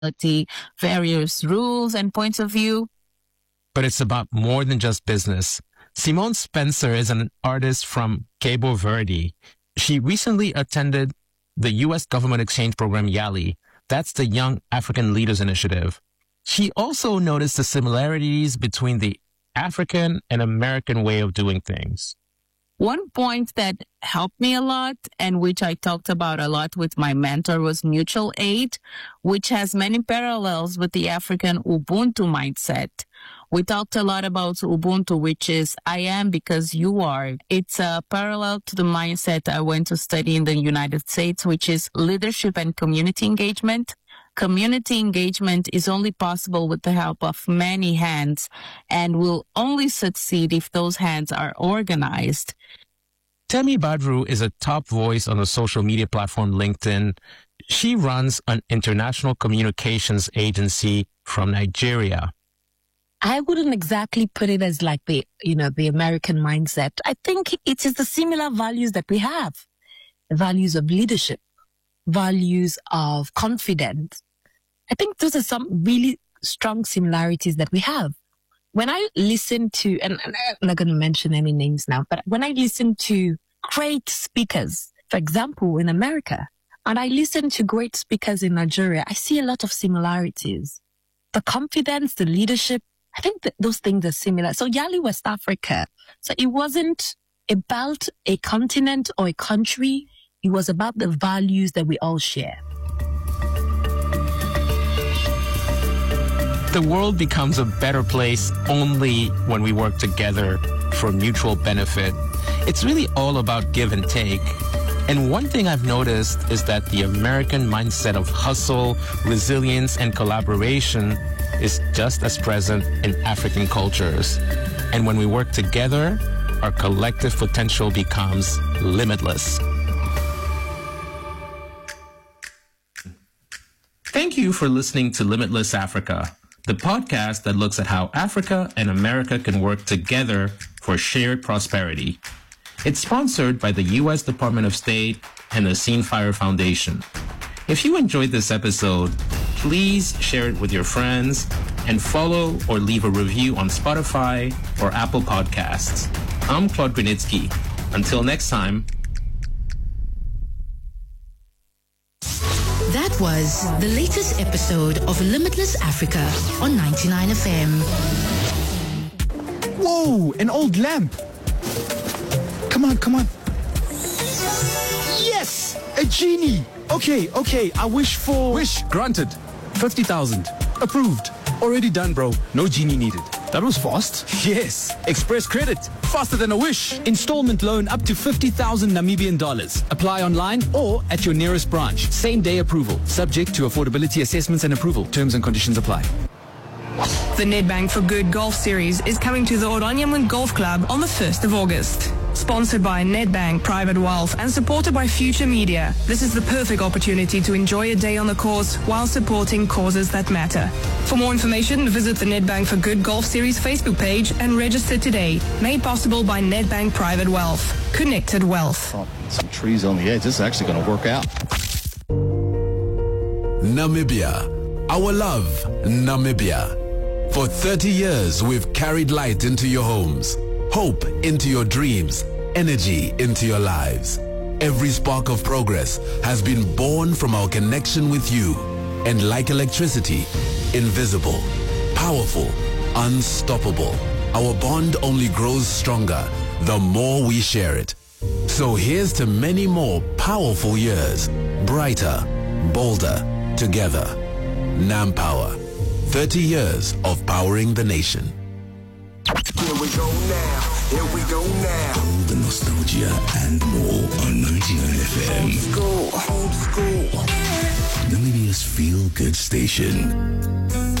various rules and points of view. But it's about more than just business. Simone Spencer is an artist from Cabo Verde. She recently attended the U.S. government exchange program YALI. That's the Young African Leaders Initiative. She also noticed the similarities between the African and American way of doing things. One point that helped me a lot and which I talked about a lot with my mentor was mutual aid, which has many parallels with the African Ubuntu mindset. We talked a lot about Ubuntu, which is I am because you are. It's a parallel to the mindset I went to study in the United States, which is leadership and community engagement. Community engagement is only possible with the help of many hands and will only succeed if those hands are organized. Temi Badru is a top voice on the social media platform LinkedIn. She runs an international communications agency from Nigeria. I wouldn't exactly put it as like the American mindset. I think it is the similar values that we have. The values of leadership, values of confidence. I think those are some really strong similarities that we have. When I listen to, and I'm not going to mention any names now, but when I listen to great speakers, for example, in America, and I listen to great speakers in Nigeria, I see a lot of similarities. The confidence, the leadership, I think that those things are similar. So YALI West Africa, so it wasn't about a continent or a country. It was about the values that we all share. The world becomes a better place only when we work together for mutual benefit. It's really all about give and take. And one thing I've noticed is that the American mindset of hustle, resilience, and collaboration is just as present in African cultures. And when we work together, our collective potential becomes limitless. Thank you for listening to Limitless Africa, the podcast that looks at how Africa and America can work together for shared prosperity. It's sponsored by the U.S. Department of State and the Scene Fire Foundation. If you enjoyed this episode, please share it with your friends and follow or leave a review on Spotify or Apple Podcasts. I'm Claude Grenitsky. Until next time. That was the latest episode of Limitless Africa on 99 FM. Whoa, an old lamp. Come on. Yes, a genie. Okay, I wish for... Wish granted. 50,000. Approved. Already done, bro. No genie needed. That was fast. Yes. Express credit. Faster than a wish. Installment loan up to 50,000 Namibian dollars. Apply online or at your nearest branch. Same day approval. Subject to affordability assessments and approval. Terms and conditions apply. The Nedbank for Good Golf Series is coming to the Oranjemund Golf Club on the 1st of August. Sponsored by Nedbank Private Wealth and supported by Future Media, this is the perfect opportunity to enjoy a day on the course while supporting causes that matter. For more information, visit the Nedbank for Good Golf Series Facebook page and register today. Made possible by Nedbank Private Wealth. Connected Wealth. Oh, some trees on the edge. This is actually going to work out. Namibia. Our love, Namibia. For 30 years, we've carried light into your homes, hope into your dreams, energy into your lives. Every spark of progress has been born from our connection with you. And like electricity, invisible, powerful, unstoppable. Our bond only grows stronger the more we share it. So here's to many more powerful years, brighter, bolder, together. NamPower, 30 years of powering the nation. Here we go now. All the nostalgia and more on 99 FM. Old school. Namibia's feel-good station.